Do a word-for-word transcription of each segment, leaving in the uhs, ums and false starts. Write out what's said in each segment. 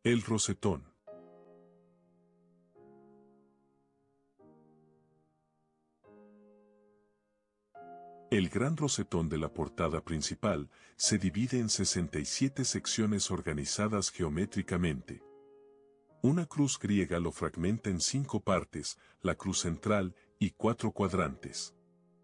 El rosetón. El gran rosetón de la portada principal se divide en sesenta y siete secciones organizadas geométricamente. Una cruz griega lo fragmenta en cinco partes, la cruz central y cuatro cuadrantes.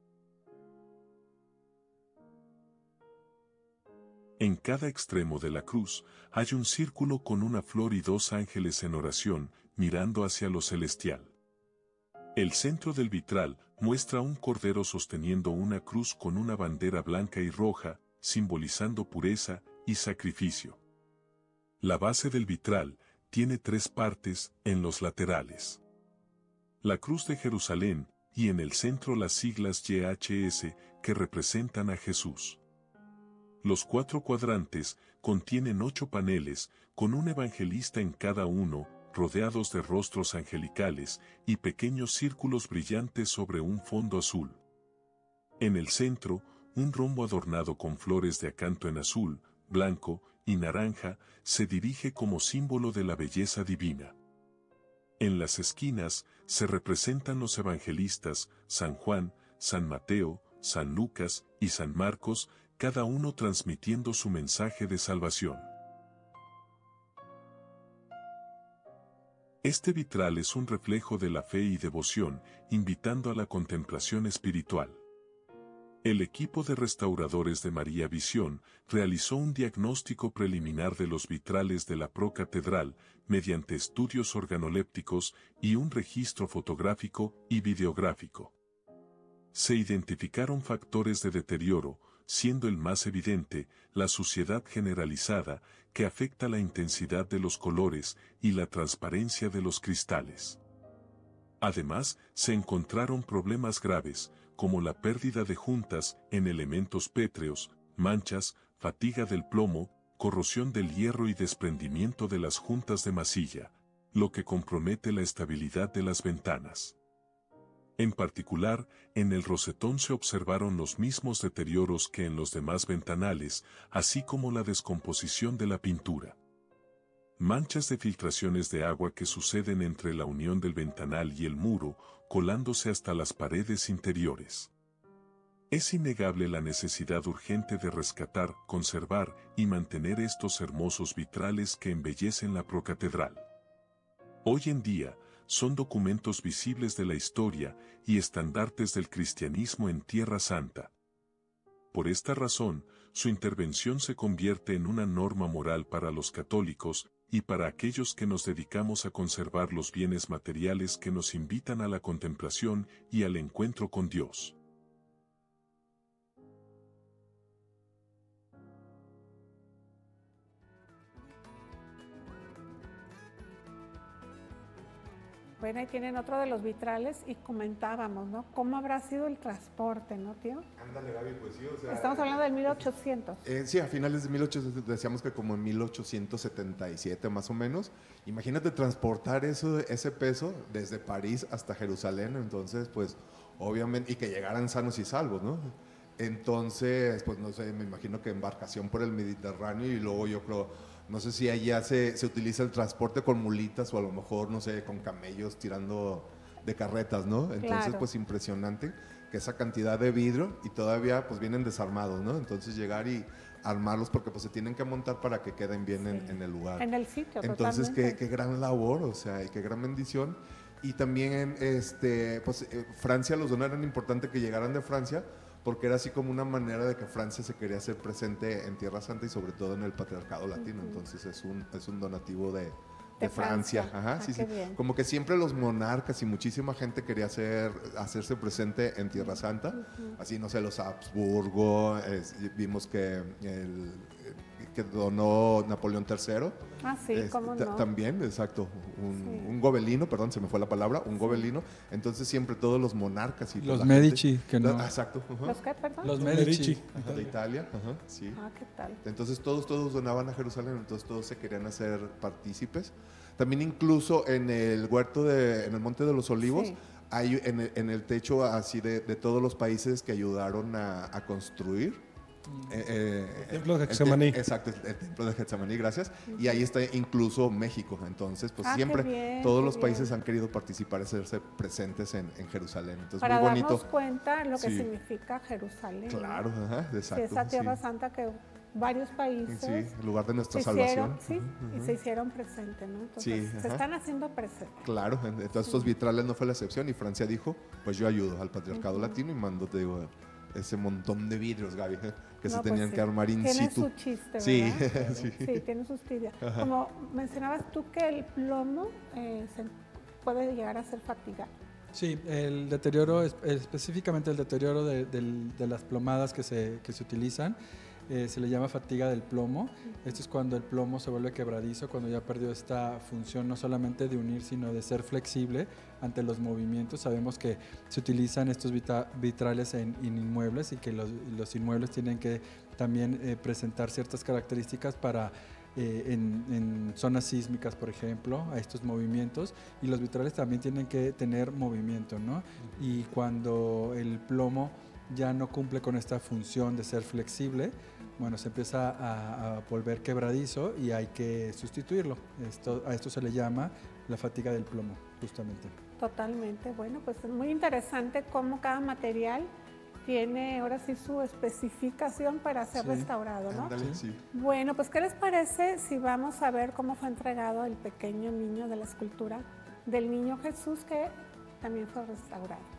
En cada extremo de la cruz hay un círculo con una flor y dos ángeles en oración, mirando hacia lo celestial. El centro del vitral muestra un cordero sosteniendo una cruz con una bandera blanca y roja, simbolizando pureza y sacrificio. La base del vitral tiene tres partes en los laterales. La cruz de Jerusalén y en el centro las siglas Y H S que representan a Jesús. Los cuatro cuadrantes contienen ocho paneles, con un evangelista en cada uno, rodeados de rostros angelicales y pequeños círculos brillantes sobre un fondo azul. En el centro, un rombo adornado con flores de acanto en azul, blanco y naranja se dirige como símbolo de la belleza divina. En las esquinas se representan los evangelistas, San Juan, San Mateo, San Lucas y San Marcos, cada uno transmitiendo su mensaje de salvación. Este vitral es un reflejo de la fe y devoción, invitando a la contemplación espiritual. El equipo de restauradores de María Visión realizó un diagnóstico preliminar de los vitrales de la procatedral mediante estudios organolépticos y un registro fotográfico y videográfico. Se identificaron factores de deterioro, siendo el más evidente la suciedad generalizada que afecta la intensidad de los colores y la transparencia de los cristales. Además, se encontraron problemas graves, como la pérdida de juntas en elementos pétreos, manchas, fatiga del plomo, corrosión del hierro y desprendimiento de las juntas de masilla, lo que compromete la estabilidad de las ventanas. En particular, en el rosetón se observaron los mismos deterioros que en los demás ventanales, así como la descomposición de la pintura. Manchas de filtraciones de agua que suceden entre la unión del ventanal y el muro, colándose hasta las paredes interiores. Es innegable la necesidad urgente de rescatar, conservar y mantener estos hermosos vitrales que embellecen la procatedral. Hoy en día, son documentos visibles de la historia y estandartes del cristianismo en Tierra Santa. Por esta razón, su intervención se convierte en una norma moral para los católicos y para aquellos que nos dedicamos a conservar los bienes materiales que nos invitan a la contemplación y al encuentro con Dios. Bueno, ahí tienen otro de los vitrales y comentábamos, ¿no? ¿Cómo habrá sido el transporte, no, tío? Ándale, Gaby, pues sí, o sea... Estamos hablando del mil ochocientos. Eh, sí, a finales de mil ochocientos, decíamos que como en mil ochocientos setenta y siete más o menos. Imagínate transportar eso, ese peso desde París hasta Jerusalén, entonces, pues, obviamente, y que llegaran sanos y salvos, ¿no? Entonces, pues, no sé, me imagino que embarcación por el Mediterráneo y luego yo creo... No sé si allá se, se utiliza el transporte con mulitas o a lo mejor, no sé, con camellos tirando de carretas, ¿no? Entonces, Claro. pues impresionante que esa cantidad de vidrio y todavía pues vienen desarmados, ¿no? Entonces llegar y armarlos porque pues se tienen que montar para que queden bien Sí. en, en el lugar. En el sitio, Entonces, qué, totalmente. qué gran labor, o sea, y qué gran bendición. Y también, este, pues eh, Francia, los donaron, era importante que llegaran de Francia porque era así como una manera de que Francia se quería hacer presente en Tierra Santa y sobre todo en el patriarcado latino. Uh-huh. Entonces es un, es un donativo de, de, de Francia. Francia. Ajá, ah, sí, sí. Bien. Como que siempre los monarcas y muchísima gente quería hacer, hacerse presente en Tierra Santa. Uh-huh. Así, no sé, los Habsburgo, es, vimos que el... que donó Napoleón tercero. Ah, sí, es, cómo no. También, exacto, un, sí. un gobelino, perdón, se me fue la palabra, un sí. gobelino. Entonces siempre todos los monarcas y los Medici, gente, que no. La, exacto. Uh-huh. ¿Los qué, perdón? Los Medici. Ajá, de Italia, ajá, sí. Ah, ¿qué tal? Entonces todos, todos donaban a Jerusalén, entonces todos se querían hacer partícipes. También incluso en el huerto, de, en el Monte de los Olivos, sí. hay en el, en el techo así de, de todos los países que ayudaron a, a construir, Eh, eh, El templo de el te- Getsemaní. Exacto, el, el templo de Getsemaní, gracias. Y ahí está incluso México. Entonces, pues Ah, qué siempre bien, todos qué los países bien. han querido participar y hacerse presentes en, en Jerusalén. Entonces, Para muy darnos bonito. cuenta lo que Sí. significa Jerusalén. ¿no? Claro, ajá, Sí, exacto. esa tierra sí. santa que varios países Sí, el lugar de nuestra se hicieron, salvación. sí, y se hicieron presentes, ¿no? Entonces, Sí, se ajá. están haciendo presentes. Claro, en- en todos estos vitrales no fue la excepción y Francia dijo, pues yo ayudo al patriarcado latino y mandó, te digo, ese montón de vidrios, Gaby, eh, que se No, pues tenían sí. que armar in Tiene situ. su chiste, Sí, ¿verdad? sí. Sí, tiene sus tibias. Como mencionabas tú que el plomo eh, se puede llegar a ser fatigado. Sí, el deterioro, es- específicamente el deterioro de, del- de las plomadas que se, que se utilizan, eh, se le llama fatiga del plomo. Esto es cuando el plomo se vuelve quebradizo, cuando ya perdió esta función no solamente de unir, sino de ser flexible ante los movimientos. Sabemos que se utilizan estos vita- vitrales en, en inmuebles y que los, los inmuebles tienen que también eh, presentar ciertas características para eh, en, en zonas sísmicas, por ejemplo, a estos movimientos, y los vitrales también tienen que tener movimiento, ¿no? Y cuando el plomo ya no cumple con esta función de ser flexible, bueno, se empieza a, a volver quebradizo y hay que sustituirlo. Esto, a esto se le llama la fatiga del plomo, justamente. Totalmente. Bueno, pues es muy interesante cómo cada material tiene ahora sí su especificación para ser Sí. restaurado, ¿no? Ándale, sí. Bueno, pues ¿qué les parece si vamos a ver cómo fue entregado el pequeño niño de la escultura del niño Jesús que también fue restaurado?